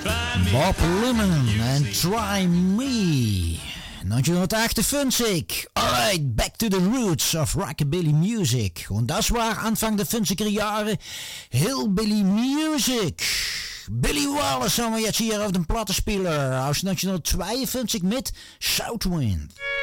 Bob Lemon en Try Me. 1958. Alright, back to the roots of rockabilly music. Und das war Anfang der 50er Jahre Hillbilly Music. Billy Wallace haben wir jetzt hier auf dem Plattenspieler aus 1952 mit Southwind.